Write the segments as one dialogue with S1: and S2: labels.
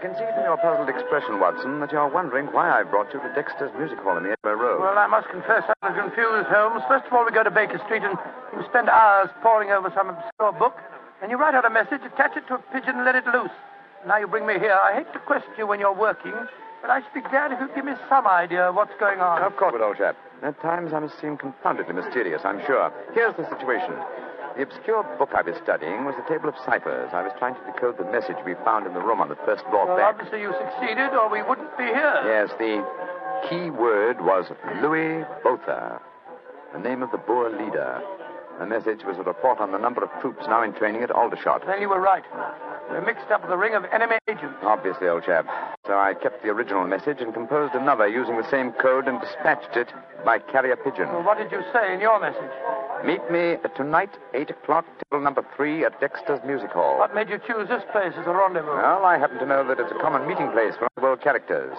S1: can see from your puzzled expression, Watson, that you're wondering why I brought you to Dexter's Music Hall in the Edinburgh Road.
S2: Well, I must confess I'm confused, Holmes. First of all, we go to Baker Street and you spend hours poring over some obscure book. Then you write out a message, attach it to a pigeon, and let it loose. Now you bring me here. I hate to question you when you're working, but I should be glad if you'd give me some idea of what's going on.
S1: Of course, old chap. At times I must seem confoundedly mysterious, I'm sure. Here's the situation. The obscure book I was studying was the table of ciphers. I was trying to decode the message we found in the room on the first floor
S2: Well,
S1: back.
S2: obviously you succeeded, or we wouldn't be here.
S1: Yes, the key word was Louis Botha, the name of the Boer leader. The message was a report on the number of troops now in training at Aldershot.
S2: Then you were right. We're mixed up with a ring of enemy agents.
S1: Obviously, old chap. So I kept the original message and composed another using the same code and dispatched it by carrier pigeon.
S2: Well, what did you say in your message?
S1: Meet me tonight, 8 o'clock, table number 3 at Dexter's Music Hall.
S2: What made you choose this place as a rendezvous?
S1: Well, I happen to know that it's a common meeting place for world characters.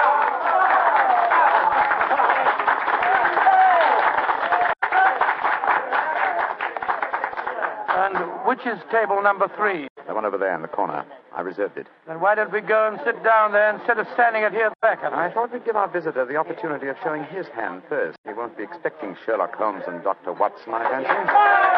S2: And which is table number 3?
S1: The one over there in the corner. I reserved it.
S2: Then why don't we go and sit down there instead of standing at here back of
S1: I
S2: us?
S1: thought we'd give our visitor the opportunity of showing his hand first. He won't be expecting Sherlock Holmes and Dr. Watson, I fancy.